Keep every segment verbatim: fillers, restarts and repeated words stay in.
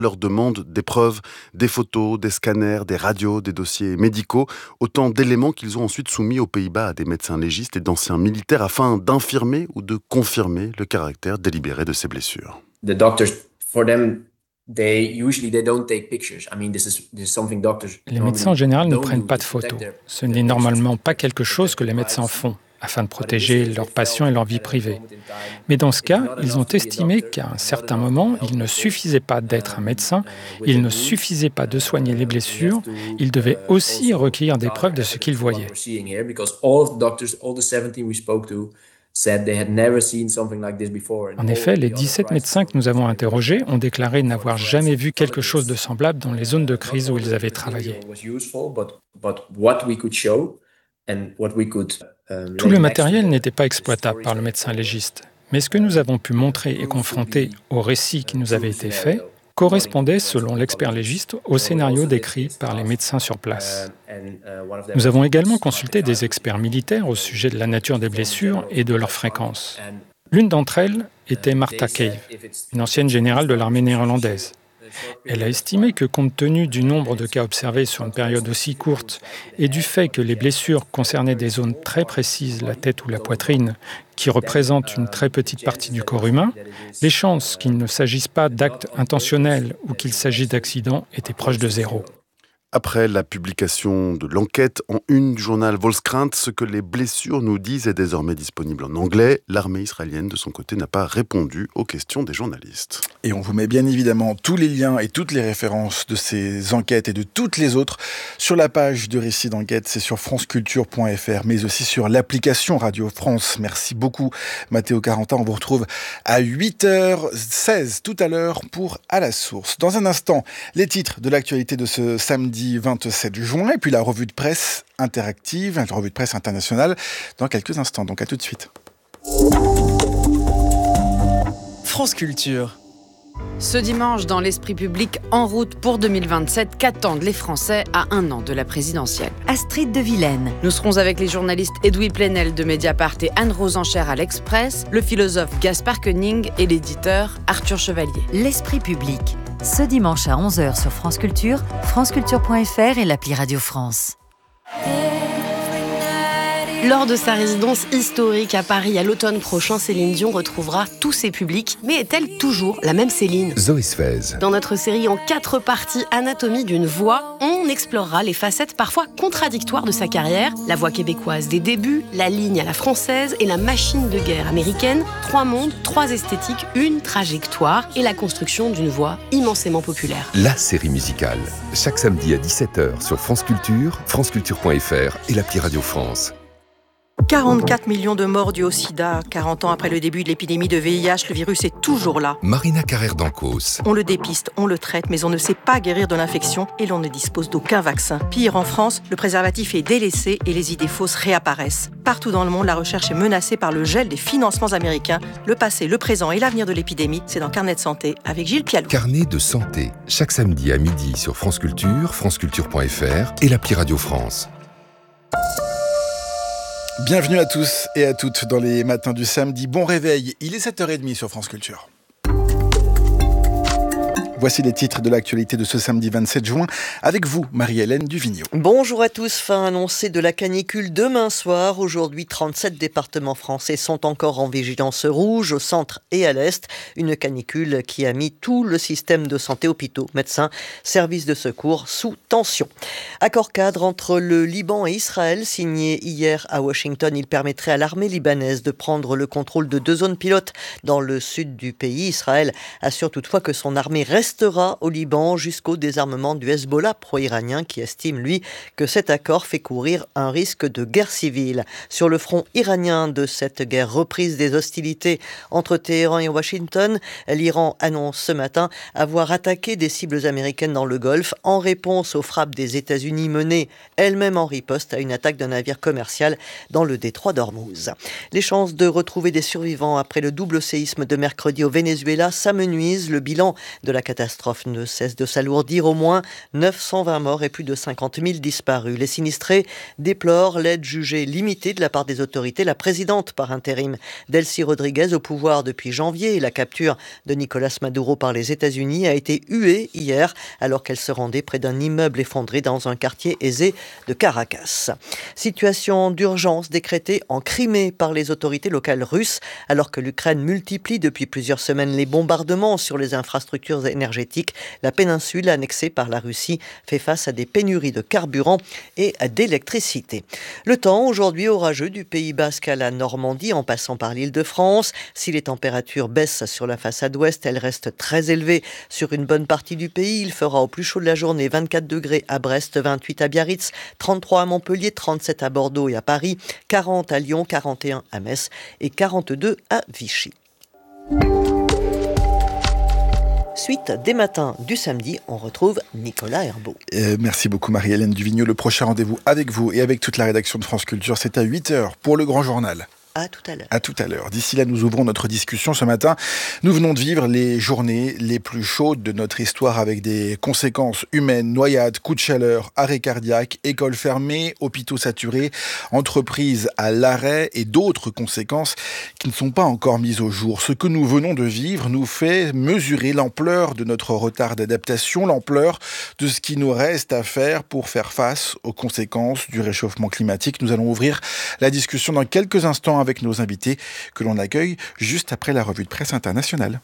leur demande des preuves, des photos, des scanners, des radios, des dossiers médicaux, autant d'éléments qu'ils ont ensuite soumis aux Pays-Bas à des médecins légistes et d'anciens militaires afin d'infirmer ou de confirmer le caractère délibéré de ces blessures. The doctors, for them, they usually they don't take pictures. I mean, this is this is something doctors. Les médecins en général ne prennent pas de photos. Ce n'est normalement pas quelque chose que les médecins font, afin de protéger leurs patients et leur vie privée. Mais dans ce cas, ils ont estimé qu'à un certain moment, il ne suffisait pas d'être un médecin, il ne suffisait pas de soigner les blessures, ils devaient aussi recueillir des preuves de ce qu'ils voyaient. En effet, les dix-sept médecins que nous avons interrogés ont déclaré n'avoir jamais vu quelque chose de semblable dans les zones de crise où ils avaient travaillé. Tout le matériel n'était pas exploitable par le médecin légiste, mais ce que nous avons pu montrer et confronter au récit qui nous avait été fait correspondait, selon l'expert légiste, au scénario décrit par les médecins sur place. Nous avons également consulté des experts militaires au sujet de la nature des blessures et de leur fréquence. L'une d'entre elles était Martha Cave, une ancienne générale de l'armée néerlandaise. Elle a estimé que, compte tenu du nombre de cas observés sur une période aussi courte et du fait que les blessures concernaient des zones très précises, la tête ou la poitrine, qui représentent une très petite partie du corps humain, les chances qu'il ne s'agisse pas d'actes intentionnels ou qu'il s'agisse d'accidents étaient proches de zéro. Après la publication de l'enquête en une du journal Volkskrant, ce que les blessures nous disent est désormais disponible en anglais. L'armée israélienne, de son côté, n'a pas répondu aux questions des journalistes. Et on vous met bien évidemment tous les liens et toutes les références de ces enquêtes et de toutes les autres sur la page de Récits d'enquête. C'est sur franceculture point f r, mais aussi sur l'application Radio France. Merci beaucoup, Mathéo Carentin. On vous retrouve à huit heures seize tout à l'heure pour À la source. Dans un instant, les titres de l'actualité de ce samedi vingt-sept juin, et puis la revue de presse interactive, la revue de presse internationale, dans quelques instants. Donc à tout de suite. France Culture. Ce dimanche, dans l'esprit public, en route pour deux mille vingt-sept, qu'attendent les Français à un an de la présidentielle? Astrid de Vilaine. Nous serons avec les journalistes Edoui Plenel de Mediapart et Anne-Rose Enchère à l'Express, le philosophe Gaspard Koenig et l'éditeur Arthur Chevalier. L'esprit public. Ce dimanche à onze heures sur France Culture, franceculture point f r et l'appli Radio France. Lors de sa résidence historique à Paris à l'automne prochain, Céline Dion retrouvera tous ses publics. Mais est-elle toujours la même Céline ? Zoé Sfez. Dans notre série en quatre parties Anatomie d'une voix, on explorera les facettes parfois contradictoires de sa carrière. La voix québécoise des débuts, la ligne à la française et la machine de guerre américaine. Trois mondes, trois esthétiques, une trajectoire et la construction d'une voix immensément populaire. La série musicale. Chaque samedi à dix-sept heures sur France Culture, franceculture point f r et l'appli Radio France. quarante-quatre millions de morts dus au sida. quarante ans après le début de l'épidémie de V I H, le virus est toujours là. Marina Carrère d'Ancos. On le dépiste, on le traite, mais on ne sait pas guérir de l'infection et l'on ne dispose d'aucun vaccin. Pire, en France, le préservatif est délaissé et les idées fausses réapparaissent. Partout dans le monde, la recherche est menacée par le gel des financements américains. Le passé, le présent et l'avenir de l'épidémie, c'est dans Carnet de santé avec Gilles Pialou. Carnet de santé, chaque samedi à midi sur France Culture, franceculture point f r et l'appli Radio France. Bienvenue à tous et à toutes dans les matins du samedi. Bon réveil, il est sept heures trente sur France Culture. Voici les titres de l'actualité de ce samedi vingt-sept juin. Avec vous, Marie-Hélène Duvigneau. Bonjour à tous. Fin annoncée de la canicule demain soir. Aujourd'hui, trente-sept départements français sont encore en vigilance rouge au centre et à l'est. Une canicule qui a mis tout le système de santé, hôpitaux, médecins, services de secours sous tension. Accord cadre entre le Liban et Israël, signé hier à Washington. Il permettrait à l'armée libanaise de prendre le contrôle de deux zones pilotes dans le sud du pays. Israël assure toutefois que son armée reste restera au Liban jusqu'au désarmement du Hezbollah pro-iranien qui estime, lui, que cet accord fait courir un risque de guerre civile. Sur le front iranien de cette guerre reprise des hostilités entre Téhéran et Washington, l'Iran annonce ce matin avoir attaqué des cibles américaines dans le Golfe en réponse aux frappes des États-Unis menées elles-mêmes en riposte à une attaque d'un navire commercial dans le détroit d'Ormuz. Les chances de retrouver des survivants après le double séisme de mercredi au Venezuela s'amenuisent. Le bilan de la catastrophe catastrophe ne cesse de s'alourdir. Au moins neuf cent vingt morts et plus de cinquante mille disparus. Les sinistrés déplorent l'aide jugée limitée de la part des autorités. La présidente par intérim, Delcy Rodriguez, au pouvoir depuis janvier, et la capture de Nicolas Maduro par les États-Unis a été huée hier alors qu'elle se rendait près d'un immeuble effondré dans un quartier aisé de Caracas. Situation d'urgence décrétée en Crimée par les autorités locales russes alors que l'Ukraine multiplie depuis plusieurs semaines les bombardements sur les infrastructures énergétiques. La péninsule annexée par la Russie fait face à des pénuries de carburant et d'électricité. Le temps aujourd'hui orageux du Pays Basque à la Normandie en passant par l'Île-de-France. Si les températures baissent sur la façade ouest, elles restent très élevées sur une bonne partie du pays. Il fera au plus chaud de la journée vingt-quatre degrés à Brest, vingt-huit à Biarritz, trente-trois à Montpellier, trente-sept à Bordeaux et à Paris, quarante à Lyon, quarante et un à Metz et quarante-deux à Vichy. Suite des matins du samedi, on retrouve Nicolas Herbeau. Euh, merci beaucoup Marie-Hélène Duvigneau. Le prochain rendez-vous avec vous et avec toute la rédaction de France Culture, c'est à huit heures pour le Grand Journal. À tout à l'heure. À tout à l'heure. D'ici là, nous ouvrons notre discussion ce matin. Nous venons de vivre les journées les plus chaudes de notre histoire avec des conséquences humaines, noyades, coups de chaleur, arrêt cardiaque, écoles fermées, hôpitaux saturés, entreprises à l'arrêt et d'autres conséquences qui ne sont pas encore mises au jour. Ce que nous venons de vivre nous fait mesurer l'ampleur de notre retard d'adaptation, l'ampleur de ce qui nous reste à faire pour faire face aux conséquences du réchauffement climatique. Nous allons ouvrir la discussion dans quelques instants avec nos invités que l'on accueille juste après la revue de presse internationale.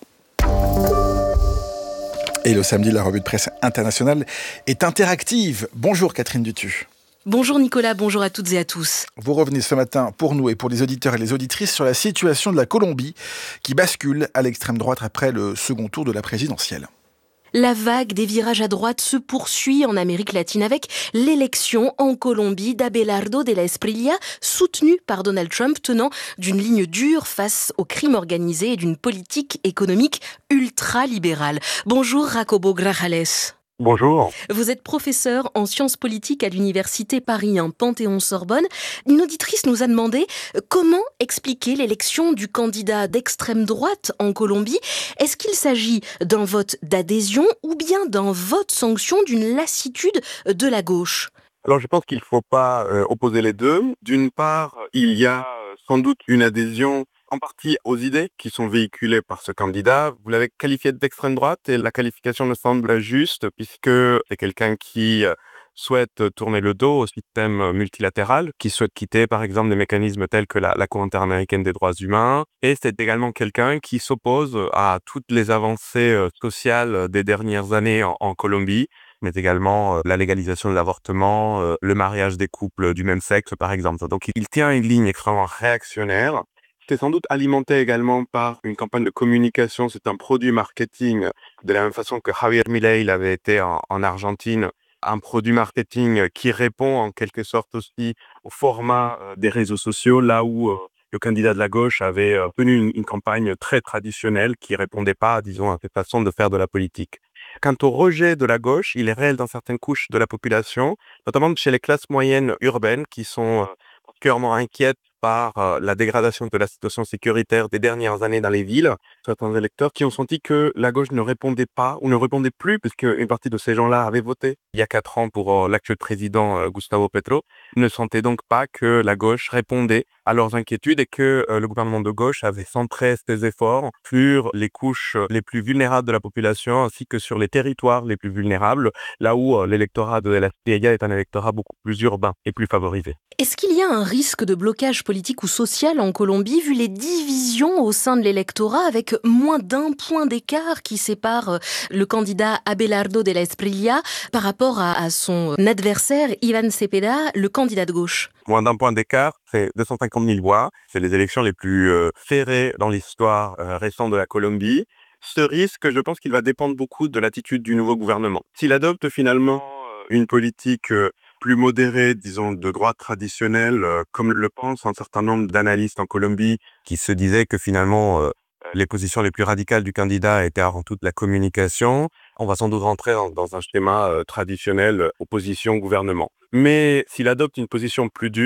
Et le samedi, la revue de presse internationale est interactive. Bonjour Catherine Dutu. Bonjour Nicolas, bonjour à toutes et à tous. Vous revenez ce matin pour nous et pour les auditeurs et les auditrices sur la situation de la Colombie qui bascule à l'extrême droite après le second tour de la présidentielle. La vague des virages à droite se poursuit en Amérique latine avec l'élection en Colombie d'Abelardo de la Espriella, soutenu par Donald Trump, tenant d'une ligne dure face au crime organisé et d'une politique économique ultra-libérale. Bonjour Jacobo Grajales. Bonjour. Vous êtes professeur en sciences politiques à l'université Paris un Panthéon-Sorbonne. Une auditrice nous a demandé comment expliquer l'élection du candidat d'extrême droite en Colombie. Est-ce qu'il s'agit d'un vote d'adhésion ou bien d'un vote sanction, d'une lassitude de la gauche ? Alors je pense qu'il ne faut pas euh, opposer les deux. D'une part, il y a euh, sans doute une adhésion en partie aux idées qui sont véhiculées par ce candidat. Vous l'avez qualifié d'extrême droite et la qualification me semble juste puisque c'est quelqu'un qui souhaite tourner le dos au système multilatéral, qui souhaite quitter par exemple des mécanismes tels que la, la Cour interaméricaine des droits humains. Et c'est également quelqu'un qui s'oppose à toutes les avancées sociales des dernières années en, en Colombie, mais également euh, la légalisation de l'avortement, euh, le mariage des couples du même sexe par exemple. Donc il tient une ligne extrêmement réactionnaire. C'est sans doute alimenté également par une campagne de communication, c'est un produit marketing, de la même façon que Javier Milei l'avait été en, en Argentine, un produit marketing qui répond en quelque sorte aussi au format euh, des réseaux sociaux, là où euh, le candidat de la gauche avait euh, tenu une, une campagne très traditionnelle qui répondait pas, disons, à cette façon de faire de la politique. Quant au rejet de la gauche, il est réel dans certaines couches de la population, notamment chez les classes moyennes urbaines qui sont euh, particulièrement inquiètes par euh, la dégradation de la situation sécuritaire des dernières années dans les villes. Certains électeurs qui ont senti que la gauche ne répondait pas ou ne répondait plus, puisque une partie de ces gens-là avaient voté il y a quatre ans pour euh, l'actuel président euh, Gustavo Petro, ne sentaient donc pas que la gauche répondait à leurs inquiétudes et que euh, le gouvernement de gauche avait centré ses efforts sur les couches les plus vulnérables de la population ainsi que sur les territoires les plus vulnérables, là où euh, l'électorat de la Espriella est un électorat beaucoup plus urbain et plus favorisé. Est-ce qu'il y a un risque de blocage politique ou social en Colombie, vu les divisions au sein de l'électorat, avec moins d'un point d'écart qui sépare le candidat Abelardo de la Espriella par rapport à, à son adversaire Iván Cepeda, le candidat de gauche? Moins d'un point d'écart, c'est deux cent cinquante mille voix. C'est les élections les plus euh, serrées dans l'histoire euh, récente de la Colombie. Ce risque, je pense qu'il va dépendre beaucoup de l'attitude du nouveau gouvernement. S'il adopte finalement euh, une politique euh, plus modérée, disons, de droite traditionnelle, euh, comme le pensent un certain nombre d'analystes en Colombie, qui se disaient que finalement, euh, les positions les plus radicales du candidat étaient avant tout de la communication. On va sans doute rentrer dans, dans un schéma euh, traditionnel, euh, opposition-gouvernement. Mais s'il adopte une position plus dure,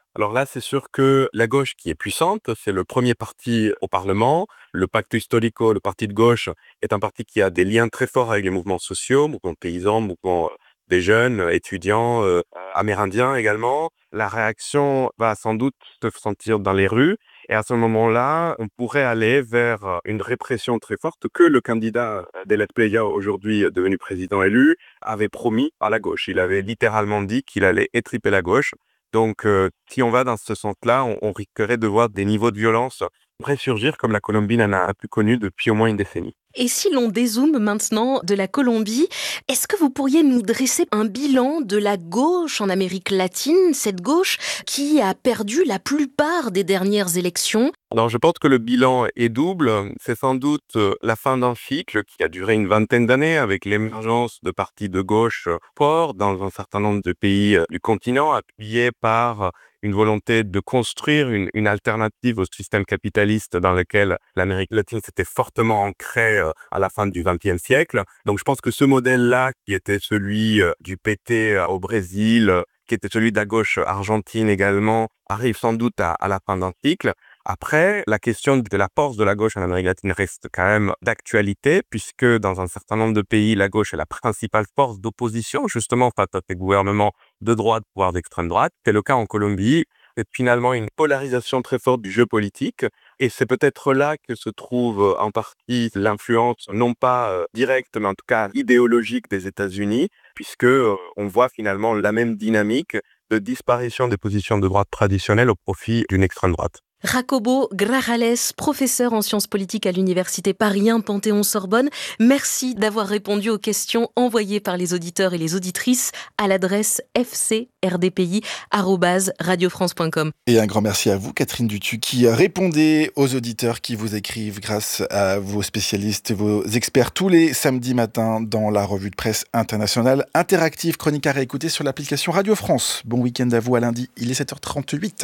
Alors là, c'est sûr que la gauche qui est puissante, c'est le premier parti au Parlement. Le Pacto Histórico, le parti de gauche, est un parti qui a des liens très forts avec les mouvements sociaux, mouvements paysans, mouvements des jeunes, étudiants, euh, amérindiens également. La réaction va sans doute se sentir dans les rues. Et à ce moment-là, on pourrait aller vers une répression très forte que le candidat Delet Playa, aujourd'hui devenu président élu, avait promis à la gauche. Il avait littéralement dit qu'il allait étriper la gauche. Donc, euh, si on va dans ce sens-là, on, on risquerait de voir des niveaux de violence ressurgir comme la Colombie n'en a plus connu depuis au moins une décennie. Et si l'on dézoome maintenant de la Colombie, est-ce que vous pourriez nous dresser un bilan de la gauche en Amérique latine, cette gauche qui a perdu la plupart des dernières élections ? Alors, je pense que le bilan est double. C'est sans doute la fin d'un cycle qui a duré une vingtaine d'années avec l'émergence de partis de gauche forts dans un certain nombre de pays du continent, appuyés par une volonté de construire une, une alternative au système capitaliste dans lequel l'Amérique latine s'était fortement ancrée à la fin du vingtième siècle. Donc je pense que ce modèle-là, qui était celui du P T au Brésil, qui était celui de la gauche argentine également, arrive sans doute à, à la fin d'un cycle. Après, la question de la force de la gauche en Amérique latine reste quand même d'actualité, puisque dans un certain nombre de pays, la gauche est la principale force d'opposition, justement, face à ces gouvernements de droite, voire d'extrême droite. C'est le cas en Colombie. C'est finalement une polarisation très forte du jeu politique. Et c'est peut-être là que se trouve en partie l'influence, non pas euh, directe, mais en tout cas idéologique des États-Unis, puisque euh, on voit finalement la même dynamique de disparition des positions de droite traditionnelles au profit d'une extrême droite. Jacobo Grajales, professeur en sciences politiques à l'université Paris un Panthéon-Sorbonne, merci d'avoir répondu aux questions envoyées par les auditeurs et les auditrices à l'adresse f c r d p i arobase radio france point com. Et un grand merci à vous, Catherine Dutu, qui répondez aux auditeurs qui vous écrivent grâce à vos spécialistes, vos experts tous les samedis matins dans la revue de presse internationale interactive, chronique à réécouter sur l'application Radio France. Bon week-end à vous à lundi, il est sept heures trente-huit.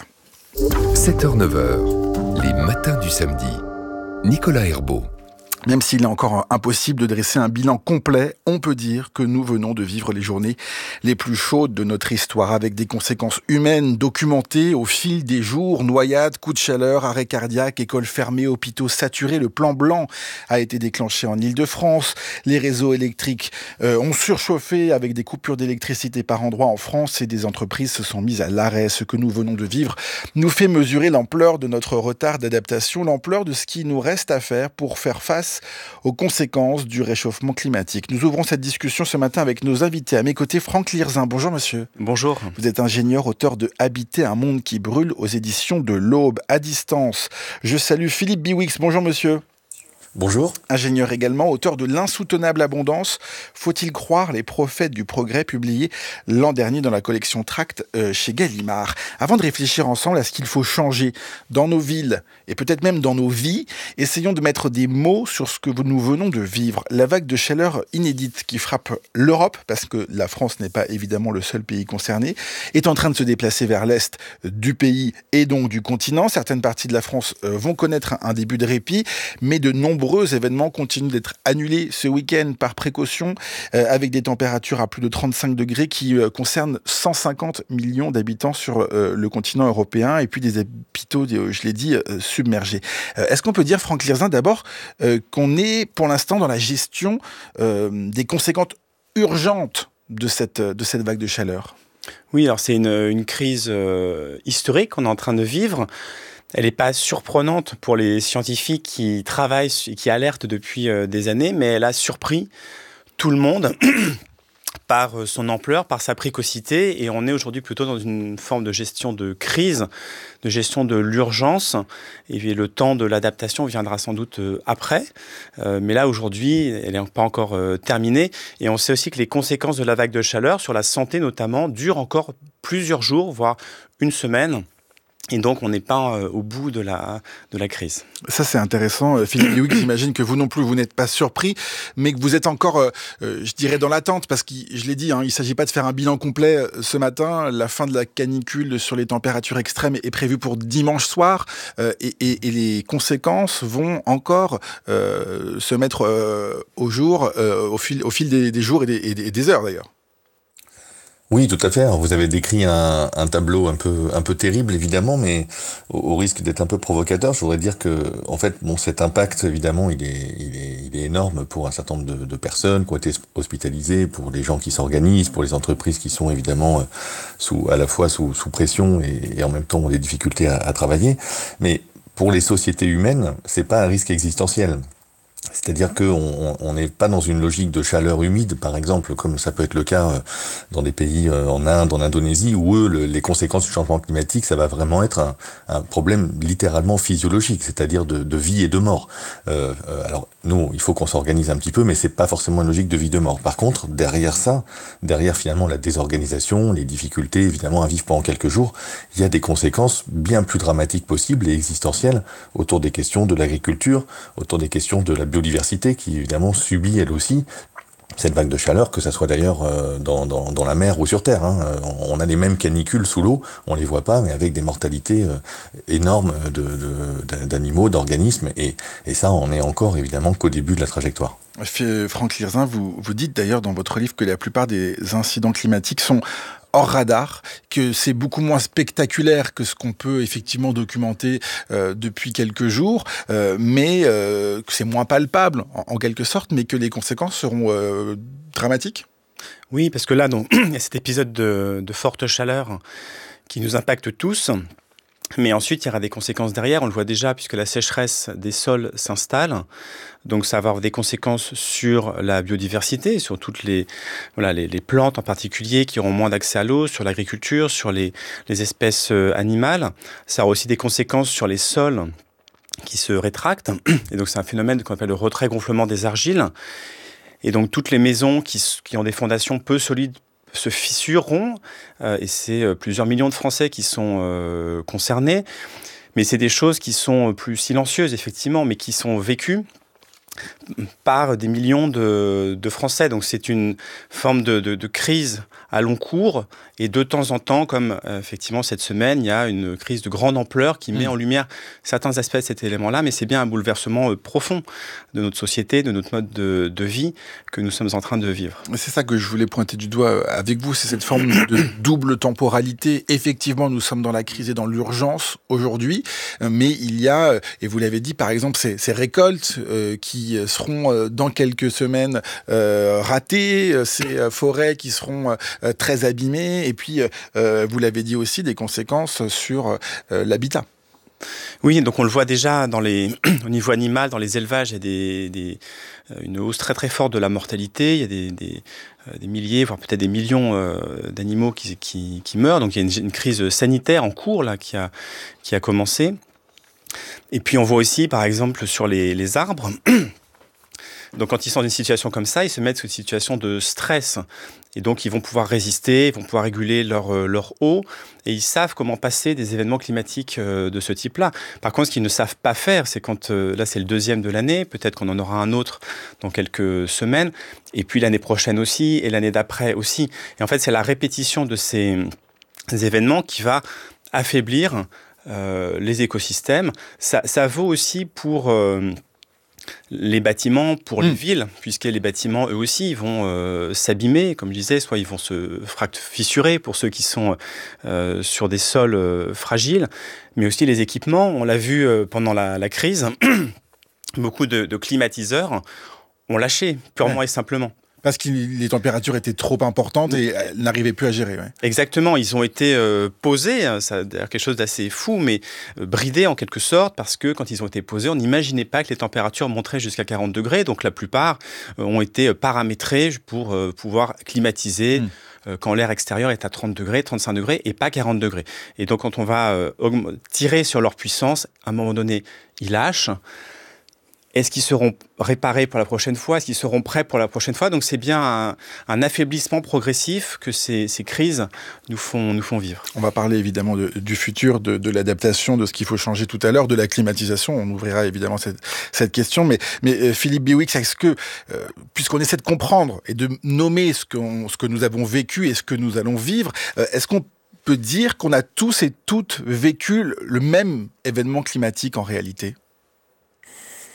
sept heures neuf heures, les matins du samedi. Nicolas Herbeau. Même s'il est encore impossible de dresser un bilan complet, on peut dire que nous venons de vivre les journées les plus chaudes de notre histoire, avec des conséquences humaines documentées au fil des jours, noyades, coups de chaleur, arrêts cardiaques, écoles fermées, hôpitaux saturés. Le plan blanc a été déclenché en Île-de-France. Les réseaux électriques euh, ont surchauffé avec des coupures d'électricité par endroits en France et des entreprises se sont mises à l'arrêt. Ce que nous venons de vivre nous fait mesurer l'ampleur de notre retard d'adaptation, l'ampleur de ce qui nous reste à faire pour faire face aux conséquences du réchauffement climatique. Nous ouvrons cette discussion ce matin avec nos invités. À mes côtés, Franck Lirzin. Bonjour monsieur. Bonjour. Vous êtes ingénieur, auteur de Habiter un monde qui brûle aux éditions de l'Aube. À distance, je salue Philippe Biwix. Bonjour monsieur. Bonjour. Ingénieur également, auteur de L'insoutenable abondance. Faut-il croire les prophètes du progrès, publié l'an dernier dans la collection Tract euh, chez Gallimard. Avant de réfléchir ensemble à ce qu'il faut changer dans nos villes et peut-être même dans nos vies, essayons de mettre des mots sur ce que nous venons de vivre. La vague de chaleur inédite qui frappe l'Europe, parce que la France n'est pas évidemment le seul pays concerné, est en train de se déplacer vers l'est du pays et donc du continent. Certaines parties de la France euh, vont connaître un début de répit, mais de nombreux Nombreux événements continuent d'être annulés ce week-end par précaution, euh, avec des températures à plus de trente-cinq degrés qui euh, concernent cent cinquante millions d'habitants sur euh, le continent européen et puis des hôpitaux, euh, je l'ai dit, euh, submergés. Euh, est-ce qu'on peut dire, Franck Lirzin, d'abord, euh, qu'on est pour l'instant dans la gestion euh, des conséquences urgentes de cette, de cette vague de chaleur ? Oui, alors c'est une, une crise euh, historique qu'on est en train de vivre. Elle n'est pas surprenante pour les scientifiques qui travaillent et qui alertent depuis des années, mais elle a surpris tout le monde par son ampleur, par sa précocité. Et on est aujourd'hui plutôt dans une forme de gestion de crise, de gestion de l'urgence. Et le temps de l'adaptation viendra sans doute après. Mais là, aujourd'hui, elle n'est pas encore terminée. Et on sait aussi que les conséquences de la vague de chaleur, sur la santé notamment, durent encore plusieurs jours, voire une semaine. Et donc, on n'est pas euh, au bout de la, de la crise. Ça, c'est intéressant. Philippe Biwix, j'imagine que vous non plus, vous n'êtes pas surpris, mais que vous êtes encore, euh, je dirais, dans l'attente, parce que, je l'ai dit, hein, il ne s'agit pas de faire un bilan complet ce matin. La fin de la canicule sur les températures extrêmes est prévue pour dimanche soir, euh, et, et, et les conséquences vont encore euh, se mettre euh, au jour, euh, au fil, au fil des, des jours et des, et des heures, d'ailleurs. Oui, tout à fait. Alors, vous avez décrit un, un tableau un peu, un peu terrible, évidemment, mais au, au risque d'être un peu provocateur, je voudrais dire que, en fait, bon, cet impact, évidemment, il est, il est, il est énorme pour un certain nombre de, de personnes qui ont été hospitalisées, pour les gens qui s'organisent, pour les entreprises qui sont évidemment sous, à la fois sous, sous pression et, et en même temps ont des difficultés à, à travailler. Mais pour les sociétés humaines, c'est pas un risque existentiel. C'est-à-dire qu'on on n'est pas dans une logique de chaleur humide, par exemple, comme ça peut être le cas dans des pays en Inde, en Indonésie, où eux, le, les conséquences du changement climatique, ça va vraiment être un, un problème littéralement physiologique, c'est-à-dire de, de vie et de mort. Euh, alors nous, il faut qu'on s'organise un petit peu, mais c'est pas forcément une logique de vie et de mort. Par contre, derrière ça, derrière finalement la désorganisation, les difficultés évidemment à vivre pendant quelques jours, il y a des conséquences bien plus dramatiques possibles et existentielles autour des questions de l'agriculture, autour des questions de la biodiversité qui évidemment subit elle aussi cette vague de chaleur, que ça soit d'ailleurs euh, dans, dans, dans la mer ou sur Terre. Hein. On a les mêmes canicules sous l'eau, on les voit pas, mais avec des mortalités euh, énormes de, de, d'animaux, d'organismes, et, et ça, on est encore évidemment qu'au début de la trajectoire. Franck Lirzin, vous, vous dites d'ailleurs dans votre livre que la plupart des incidents climatiques sont hors radar, que c'est beaucoup moins spectaculaire que ce qu'on peut effectivement documenter euh, depuis quelques jours, euh, mais euh, que c'est moins palpable en, en quelque sorte, mais que les conséquences seront euh, dramatiques. Oui, parce que là, donc, il y a cet épisode de, de forte chaleur qui nous impacte tous. Mais ensuite, il y aura des conséquences derrière. On le voit déjà puisque la sécheresse des sols s'installe. Donc, ça va avoir des conséquences sur la biodiversité, sur toutes les, voilà, les, les plantes en particulier qui auront moins d'accès à l'eau, sur l'agriculture, sur les, les espèces animales. Ça aura aussi des conséquences sur les sols qui se rétractent. Et donc, c'est un phénomène qu'on appelle le retrait-gonflement des argiles. Et donc, toutes les maisons qui, qui ont des fondations peu solides se fissureront, euh, et c'est euh, plusieurs millions de Français qui sont euh, concernés. Mais c'est des choses qui sont plus silencieuses, effectivement, mais qui sont vécues par des millions de, de Français. Donc c'est une forme de, de, de crise à long cours. Et de temps en temps, comme euh, effectivement cette semaine, il y a une crise de grande ampleur qui met mmh. en lumière certains aspects de cet élément-là. Mais c'est bien un bouleversement euh, profond de notre société, de notre mode de, de vie que nous sommes en train de vivre. C'est ça que je voulais pointer du doigt avec vous, c'est cette forme de double temporalité. Effectivement, nous sommes dans la crise et dans l'urgence aujourd'hui, mais il y a, et vous l'avez dit, par exemple, ces, ces récoltes euh, qui seront euh, dans quelques semaines euh, ratées, ces forêts qui seront euh, très abîmées, et puis, euh, vous l'avez dit aussi, des conséquences sur euh, l'habitat. Oui, donc on le voit déjà dans les, au niveau animal, dans les élevages, il y a des, des, une hausse très très forte de la mortalité. Il y a des, des, des milliers, voire peut-être des millions euh, d'animaux qui, qui, qui meurent. Donc il y a une, une crise sanitaire en cours là, qui, a, qui a commencé. Et puis on voit aussi, par exemple, sur les, les arbres. Donc quand ils sont dans une situation comme ça, ils se mettent sous une situation de stress. Et donc ils vont pouvoir résister, ils vont pouvoir réguler leur, leur eau, et ils savent comment passer des événements climatiques de ce type-là. Par contre, ce qu'ils ne savent pas faire, c'est quand, là c'est le deuxième de l'année, peut-être qu'on en aura un autre dans quelques semaines, et puis l'année prochaine aussi, et l'année d'après aussi. Et en fait, c'est la répétition de ces, ces événements qui va affaiblir euh, les écosystèmes. Ça, ça vaut aussi pour... Euh, les bâtiments pour mmh. les villes, puisque les bâtiments, eux aussi, vont euh, s'abîmer, comme je disais, soit ils vont se fissurer pour ceux qui sont euh, sur des sols euh, fragiles, mais aussi les équipements. On l'a vu euh, pendant la, la crise, beaucoup de, de climatiseurs ont lâché, purement ouais. et simplement. Parce que les températures étaient trop importantes et elles n'arrivaient plus à gérer. Ouais. Exactement, ils ont été euh, posés, c'est quelque chose d'assez fou, mais euh, bridés en quelque sorte, parce que quand ils ont été posés, on n'imaginait pas que les températures monteraient jusqu'à quarante degrés, donc la plupart euh, ont été paramétrés pour euh, pouvoir climatiser mmh. euh, quand l'air extérieur est à trente degrés, trente-cinq degrés, et pas quarante degrés. Et donc quand on va euh, tirer sur leur puissance, à un moment donné, ils lâchent. Est-ce qu'ils seront réparés pour la prochaine fois? Est-ce qu'ils seront prêts pour la prochaine fois? Donc c'est bien un, un affaiblissement progressif que ces, ces crises nous font, nous font vivre. On va parler évidemment de, du futur, de, de l'adaptation, de ce qu'il faut changer tout à l'heure, de la climatisation. On ouvrira évidemment cette, cette question. Mais, mais euh, Philippe Biwix, est-ce que, euh, puisqu'on essaie de comprendre et de nommer ce, qu'on, ce que nous avons vécu et ce que nous allons vivre, euh, est-ce qu'on peut dire qu'on a tous et toutes vécu le même événement climatique en réalité ?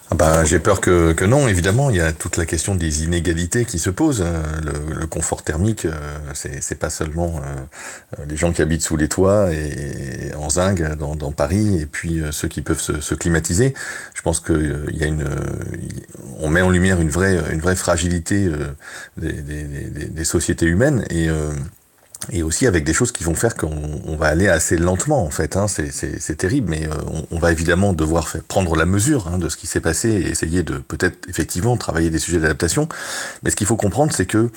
Ah bah, j'ai peur que, que non, évidemment. Il y a toute la question des inégalités qui se posent. Le, le confort thermique, c'est, c'est pas seulement euh, les gens qui habitent sous les toits et, et en zinc dans, dans Paris, et puis euh, ceux qui peuvent se, se climatiser. Je pense que euh, il y a une, euh, on met en lumière une vraie, une vraie fragilité euh, des, des, des, des sociétés humaines, et euh, et aussi avec des choses qui vont faire qu'on on va aller assez lentement, en fait. Hein. C'est, c'est, c'est terrible, mais euh, on, on va évidemment devoir faire, prendre la mesure hein, de ce qui s'est passé et essayer de peut-être effectivement travailler des sujets d'adaptation. Mais ce qu'il faut comprendre, c'est que